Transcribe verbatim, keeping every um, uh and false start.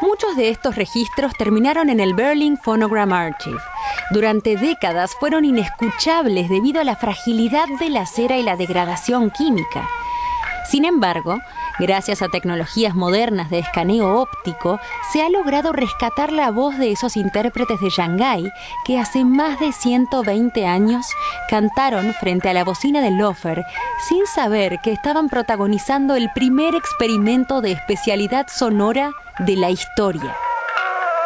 Muchos de estos registros terminaron en el Berlin Phonogram Archive. Durante décadas fueron inescuchables debido a la fragilidad de la cera y la degradación química. Sin embargo, gracias a tecnologías modernas de escaneo óptico, se ha logrado rescatar la voz de esos intérpretes de Shanghái que hace más de ciento veinte años cantaron frente a la bocina del Lofer sin saber que estaban protagonizando el primer experimento de especialidad sonora de la historia.